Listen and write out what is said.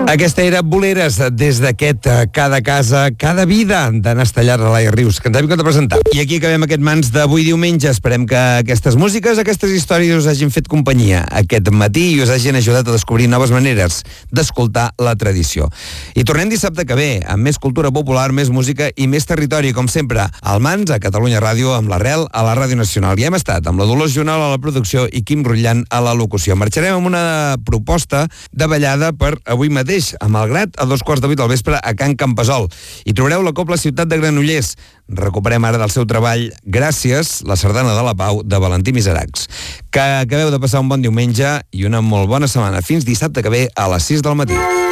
Aquesta era Boleres, des d'aquest Cada Casa, Cada Vida, d'en Estellar a Laia Rius, que ens ha vingut a presentar. I aquí acabem aquest mans d'avui diumenge. Esperem que aquestes músiques, aquestes històries us hagin fet companyia aquest matí i us hagin ajudat a descobrir noves maneres d'escoltar la tradició. I tornem dissabte que ve, amb més cultura popular, més música i més territori, com sempre, al Mans, a Catalunya Ràdio, amb l'Arrel, a la Ràdio Nacional. I hem estat amb la Dolors Jonal a la producció i Quim Rutllant a la locució. Marxarem amb una proposta de ballada per avui mateix, a Malgrat, a 2:15 del vespre, a Can Campasol. I trobareu la Cobla Ciutat de Granollers. Recuperem ara del seu treball Gràcies, la sardana de la Pau, de Valentí Miseracs. Que acabeu de passar un bon diumenge i una molt bona setmana. Fins dissabte que ve a les 6 del matí.